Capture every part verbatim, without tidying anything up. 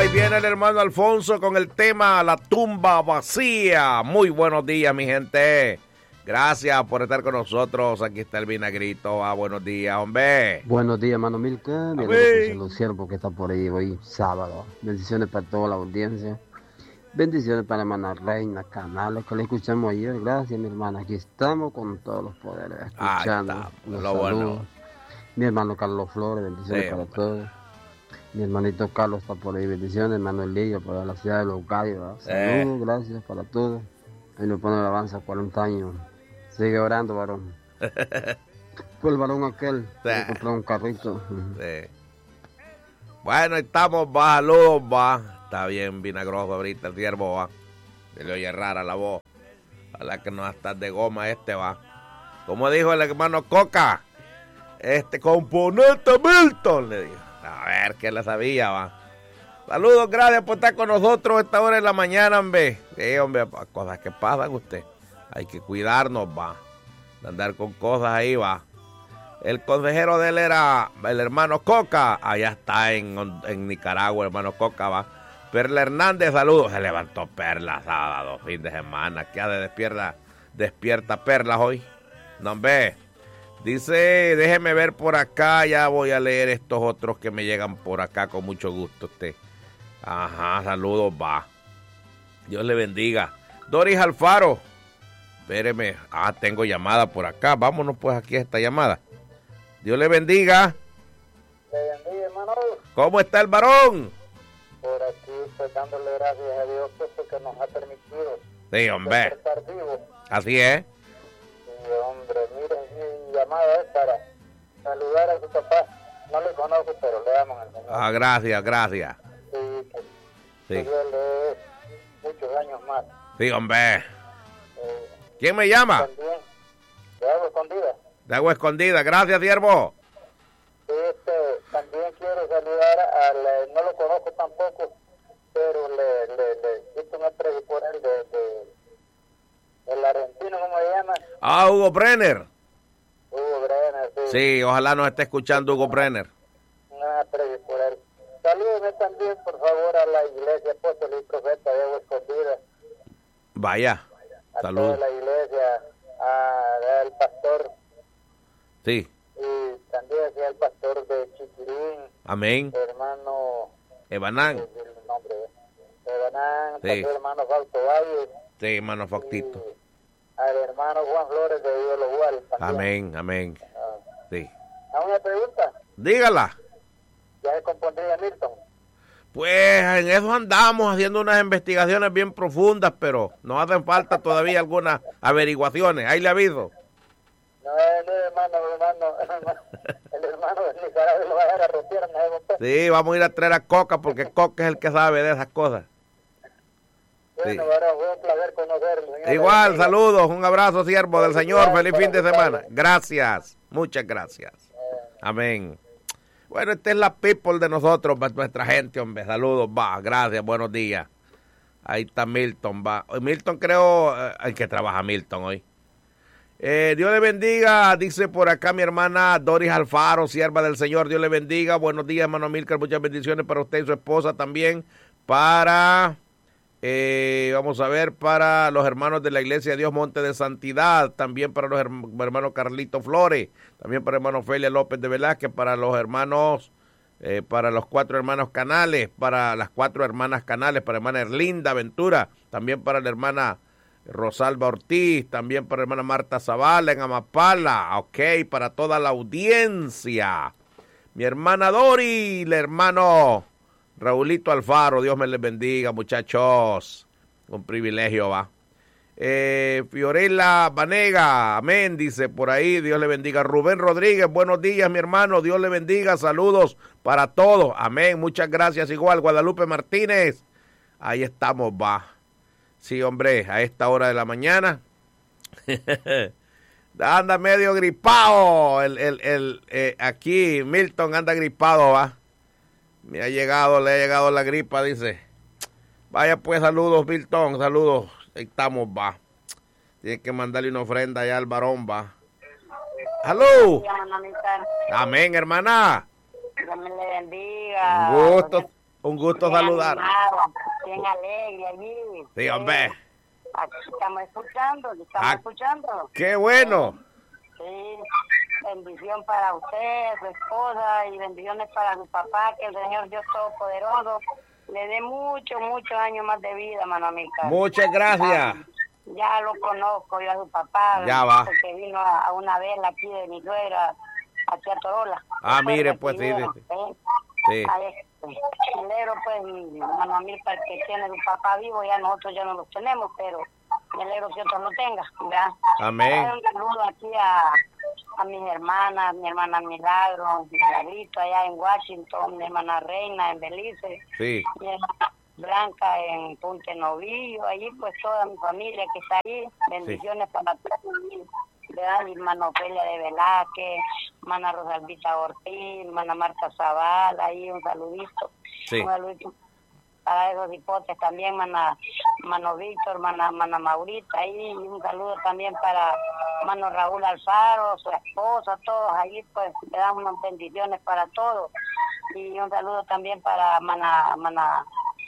Ahí viene el hermano Alfonso con el tema La tumba vacía. Muy buenos días, mi gente. Gracias por estar con nosotros. Aquí está el vinagrito. Ah, buenos días, hombre. Buenos días, hermano Milton. Mi hermano Luciano, porque está por ahí hoy sábado. Bendiciones para toda la audiencia. Bendiciones para la hermana Reina Canales, que le escuchamos ayer. Gracias, mi hermana. Aquí estamos con todos los poderes, escuchando ah, los lo saludos. bueno. Mi hermano Carlos Flores, bendiciones Sí, para bueno. todos. Mi hermanito Carlos está por ahí, bendiciones. Hermano Elías, por la ciudad de Los Gallos. Saludos, Eh. gracias para todos. Ahí nos pone la avanza cuarenta años. Sigue orando, varón. Por el varón aquel, Sí. que compró un carrito. Sí. Bueno, estamos, va, saludos, va. Está bien vinagroso ahorita el siervo, va. Se le oye rara la voz. Ojalá que no va a estar de goma este, va. Como dijo el hermano Coca, este componente Milton, le dijo. A ver, que le sabía, va. Saludos, gracias por estar con nosotros a esta hora de la mañana, hombre. Sí, hombre, cosas que pasan usted. Hay que cuidarnos, va. De andar con cosas ahí, va. El consejero de él era el hermano Coca. Allá está en, en Nicaragua, el hermano Coca, va. Perla Hernández, saludos. Se levantó Perla sábado, fin de semana. ¿Qué hace despierta, despierta Perla hoy? No, ve. Dice, déjeme ver por acá. Ya voy a leer estos otros que me llegan por acá con mucho gusto usted. Ajá, saludos, va. Dios le bendiga. Doris Alfaro. Espéreme. Ah, tengo llamada por acá. Vámonos pues aquí a esta llamada. Dios le bendiga. Le bendiga, hermano. ¿Cómo está el varón? Por aquí, pues dándole gracias a Dios pues, porque nos ha permitido Sí, hombre. estar vivos. Así es. Sí, hombre, mire, mi llamada es para saludar a su papá. No le conozco, pero le damos al Señor. Ah, gracias, gracias. Sí, que, Sí. que Dios le dé muchos años más. Sí, hombre. Eh, ¿Quién me llama? También, de agua escondida. De agua escondida. Gracias, siervo. Este, también quiero saludar al, no lo conozco tampoco, pero le, le, le hice una previa por él de, de, el argentino, ¿cómo se llama? Ah, Hugo Brenner. Hugo Brenner, sí. Sí, ojalá nos esté escuchando Hugo Brenner. Una previa por él. Salúdeme también, por favor, a la iglesia Apóstol y Profeta de Agua Escondida. Vaya. A Saludos. toda la iglesia, al pastor. Sí. Y también hacia el pastor de Chiquirín. Amén. Hermano. Ebanán. El, el nombre. Ebanán, Sí. pastor hermano Fausto Valle. Sí, hermano Factito. Y al hermano Juan Flores de Dios Logual. Amén, amén. Ah. Sí. ¿A una pregunta? Dígala. ¿Ya se compondría Milton? Pues en eso andamos haciendo unas investigaciones bien profundas, pero nos hacen falta todavía algunas averiguaciones. Ahí le aviso. No, no, hermano, hermano, el hermano de Nicaragua lo va a dejar a retirar, ¿no? Sí, vamos a ir a traer a Coca porque Coca es el que sabe de esas cosas. Bueno, Sí. ahora fue un placer conocerlo. Señor. Igual, saludos, un abrazo, siervo del Señor, feliz fin de semana. Gracias, muchas gracias. Amén. Bueno, esta es la people de nosotros, nuestra gente, hombre. Saludos, va, gracias, buenos días. Ahí está Milton, va. Milton creo, eh, hay que trabaja Milton hoy. Eh, Dios le bendiga, dice por acá mi hermana Doris Alfaro, sierva del Señor. Dios le bendiga. Buenos días, hermano Milcar. Muchas bendiciones para usted y su esposa también. Para, eh, vamos a ver, para los hermanos de la Iglesia de Dios Monte de Santidad. También para los herm- hermanos Carlito Flores. También para el hermano Felia López de Velázquez. Para los hermanos, eh, para los cuatro hermanos Canales. Para las cuatro hermanas Canales. Para la hermana Erlinda Ventura. También para la hermana Rosalba Ortiz, también para la hermana Marta Zavala en Amapala, ok, para toda la audiencia. Mi hermana Dori, el hermano Raulito Alfaro, Dios me les bendiga, muchachos. Un privilegio, va. Eh, Fiorella Vanega, amén, dice por ahí, Dios le bendiga. Rubén Rodríguez, buenos días, mi hermano, Dios le bendiga, saludos para todos, amén, muchas gracias, igual. Guadalupe Martínez, ahí estamos, va. Sí, hombre, a esta hora de la mañana. Anda medio gripado. El, el, el, eh, aquí Milton anda gripado, va. Me ha llegado, le ha llegado la gripa, dice. Vaya pues, saludos, Milton, saludos. Ahí estamos, va. Tiene que mandarle una ofrenda allá al varón, va. ¡Aló! Amén, hermana. Dios me le bendiga. Un gusto. Un gusto bien saludar. Animado, bien alegre allí. Sí, hombre. Aquí estamos escuchando, aquí estamos Ah, escuchando. ¡Qué bueno! Sí, bendición para usted, su esposa, y bendiciones para su papá, que el Señor Dios Todopoderoso le dé muchos, muchos años más de vida, mano Amílcar. Muchas gracias. Ya, ya lo conozco, yo a su papá. Ya va. Porque vino a, a una vela aquí de mi suegra, aquí a Torola. Ah, Después mire, pues sí, recibieron, sí, sí. ¿eh? Sí. A este, Melero, pues, mano Amílcar, que tiene su papá vivo, ya nosotros ya no los tenemos, pero Melero que otros no tenga, ¿verdad? Amén. Un saludo aquí a, a mis hermanas, mi hermana Milagro, mi Milagro allá en Washington, mi hermana Reina en Belice, Sí. mi hermana Blanca en Punta Novillo, allí pues toda mi familia que está ahí, bendiciones sí. para todos, ¿verdad? Mi hermana Ofelia de Velázquez, hermana Rosalvita Ortiz, hermana Marta Zavala, ahí un saludito, sí. un saludito para esos hipotes también, mana, mano Víctor, mana, mana Maurita, ahí, y un saludo también para mano Raúl Alfaro, su esposa, todos ahí, pues, le dan unas bendiciones para todos, y un saludo también para mana, mana,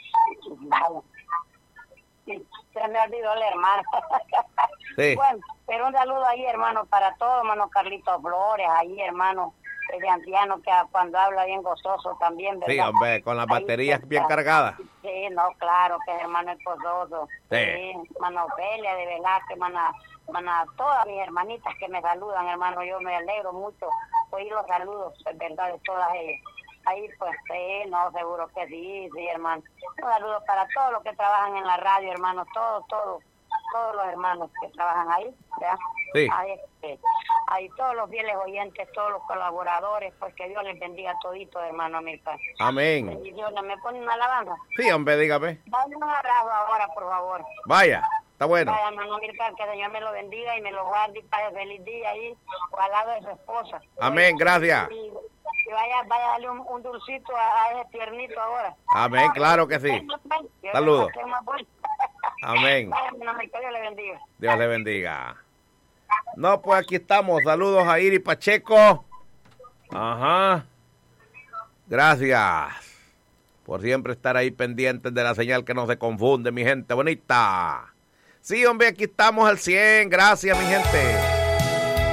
se me olvidó el hermano. Sí. Bueno, pero un saludo ahí, hermano, para todos, hermano Carlitos Flores, ahí, hermano, ese anciano que cuando habla bien gozoso también, ¿verdad? Sí, hombre, con las baterías ahí, bien cargadas. Sí, no, claro, que es hermano es gozoso. Sí. Sí, hermano Ofelia de Velázquez, hermana, hermana, todas mis hermanitas que me saludan, hermano, yo me alegro mucho oír los saludos, es verdad, de todas ellas. Ahí, pues, sí, no, seguro que sí, sí, hermano. Un saludo para todos los que trabajan en la radio, hermano, todos, todos, todos los hermanos que trabajan ahí, ¿verdad? Sí. Ahí, este, ahí todos los fieles oyentes, todos los colaboradores, pues que Dios les bendiga todito, hermano Amílcar. Amén. Bendiciones, ¿me ponen una alabanza? Sí, hombre, dígame. Dame un abrazo ahora, por favor. Vaya, está bueno. Vaya, hermano Amílcar, que el Señor me lo bendiga y me lo guarde y pase feliz día ahí, o al lado de su esposa. Amén, gracias. Y, y vaya, vaya a darle un, un dulcito a, a ese tiernito ahora. Amén, claro que sí. Saludos. Amén. Vaya, hermano, que Dios le bendiga. Dios le bendiga. No, pues aquí estamos. Saludos a Iri Pacheco. Ajá. Gracias por siempre estar ahí pendientes de la señal que no se confunde, mi gente bonita. Sí, hombre, aquí estamos al cien. Gracias, mi gente.